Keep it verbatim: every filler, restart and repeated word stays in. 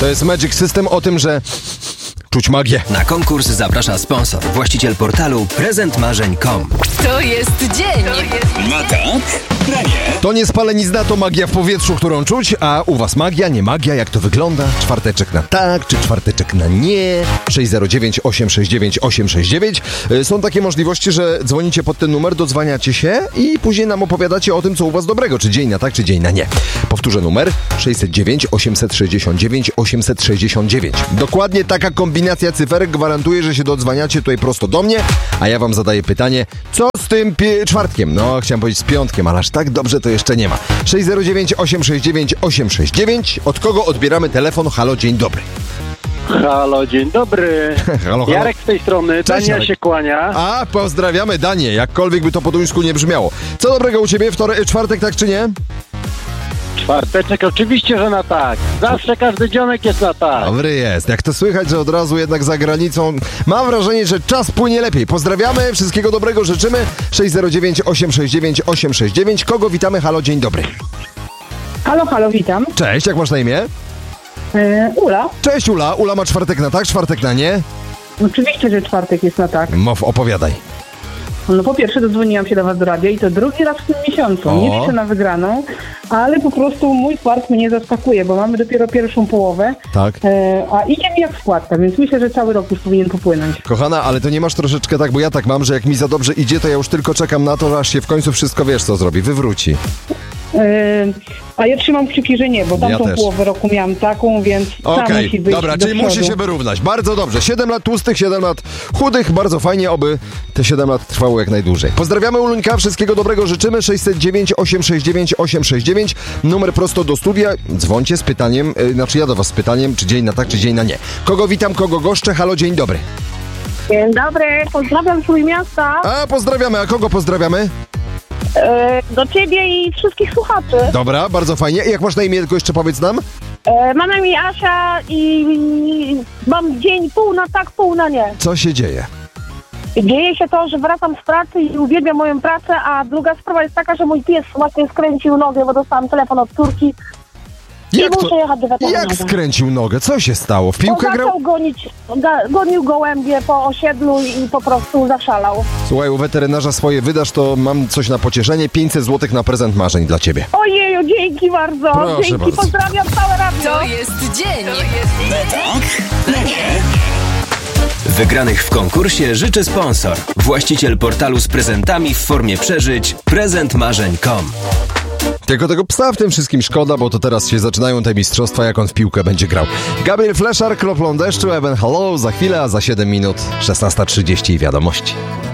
To jest Magic System o tym, że czuć magię. Na konkurs zaprasza sponsor, właściciel portalu prezent marzeń kropka com. To jest dzień. Na tak, na nie. To nie spalenizna, to magia w powietrzu, którą czuć, a u was magia, nie magia, jak to wygląda? Czwarteczek na tak, czy czwarteczek na nie? sześć zero dziewięć osiem sześć dziewięć osiem sześć dziewięć. Są takie możliwości, że dzwonicie pod ten numer, dodzwaniacie się i później nam opowiadacie o tym, co u was dobrego, czy dzień na tak, czy dzień na nie. Powtórzę numer sześć zero dziewięć osiem sześć dziewięć osiem sześć dziewięć. Dokładnie taka kombinacja cyferek gwarantuje, że się dodzwaniacie tutaj prosto do mnie, a ja wam zadaję pytanie, co z tym pi- czwartkiem? No, chciałem powiedzieć z piątkiem, ale aż tak dobrze to jeszcze nie ma. sześć zero dziewięć osiem sześć dziewięć osiem sześć dziewięć. Od kogo odbieramy telefon? Halo, dzień dobry. Halo, dzień dobry. Halo, halo. Jarek z tej strony, Dania Jarek. się kłania. A, pozdrawiamy Danię, jakkolwiek by to po duńsku nie brzmiało. Co dobrego u ciebie? Wtorek, czwartek, tak czy nie? Czwarteczek, oczywiście, że na tak. Zawsze każdy dzionek jest na tak. Dobry jest. Jak to słychać, że od razu jednak za granicą. Mam wrażenie, że czas płynie lepiej. Pozdrawiamy, wszystkiego dobrego życzymy. sześć zero dziewięć osiem sześć dziewięć osiem sześć dziewięć. Kogo witamy? Halo, dzień dobry. Halo, halo, witam. Cześć, jak masz na imię? E, Ula. Cześć Ula. Ula ma czwartek na tak, czwartek na nie? Oczywiście, że czwartek jest na tak. Mów, opowiadaj. No po pierwsze dodzwoniłam się do was do radia i to drugi raz w tym miesiącu. O. Nie liczę na wygraną, ale po prostu mój wkład mnie zaskakuje, bo mamy dopiero pierwszą połowę, Tak. e, a idzie mi jak składka, więc myślę, że cały rok już powinien popłynąć. Kochana, ale to nie masz troszeczkę tak, bo ja tak mam, że jak mi za dobrze idzie, to ja już tylko czekam na to, aż się w końcu wszystko, wiesz co zrobi, wywróci. E, a ja trzymam kciuki, że nie, bo tamtą też. połowę roku miałam taką, więc ta Okej, musi wyjść dobra, do czyli przodu. musi się wyrównać. Bardzo dobrze. siedem lat tłustych, siedem lat chudych. Bardzo fajnie, oby te siedem lat trwało jak najdłużej. Pozdrawiamy Uluńka, wszystkiego dobrego życzymy. sześć zero dziewięć osiem sześć dziewięć osiem sześć dziewięć. Numer prosto do studia. Dzwońcie z pytaniem, yy, znaczy ja do was z pytaniem, czy dzień na tak, czy dzień na nie. Kogo witam, kogo goszczę? Halo, dzień dobry. Dzień dobry, pozdrawiam swój miasta, A, pozdrawiamy. A kogo pozdrawiamy? e, do ciebie i wszystkich słuchaczy. Dobra, bardzo fajnie. Jak masz na imię, tylko jeszcze powiedz nam? E, mam na imię Asia i, i mam dzień pół na tak, pół na nie. Co się dzieje? Dzieje się to, że wracam z pracy i uwielbiam moją pracę, a druga sprawa jest taka, że mój pies właśnie skręcił nogę, bo dostałam telefon od córki Jak i muszę jechać do weterynarza. Jak skręcił nogę? Co się stało? W piłkę On grał? zaczął gonić, ga, gonił gołębie po osiedlu i po prostu zaszalał. Słuchaj, u weterynarza swoje wydasz, to mam coś na pocieszenie. pięćset złotych na prezent marzeń dla ciebie. Ojeju, dzięki bardzo, Proszę dzięki, bardzo. pozdrawiam całe radio. To jest dzień. Na tak, na nie. Wygranych w konkursie życzy sponsor, właściciel portalu z prezentami w formie przeżyć prezent marzeń kropka com. Tylko tego psa w tym wszystkim szkoda, bo to teraz się zaczynają te mistrzostwa, jak on w piłkę będzie grał. Gabriel Fleszar, kroplą deszczu, Eben Hello, za chwilę, a za siedem minut szesnasta trzydzieści i wiadomości.